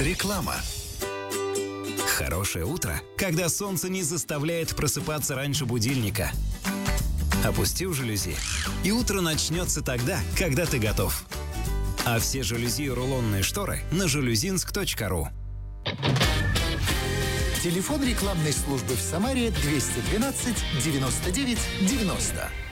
Реклама. Хорошее утро, когда солнце не заставляет просыпаться раньше будильника. Опустил жалюзи, и утро начнется тогда, когда ты готов. А все жалюзи и рулонные шторы на жалюзинск.ру. Телефон рекламной службы в Самаре 212 99 90.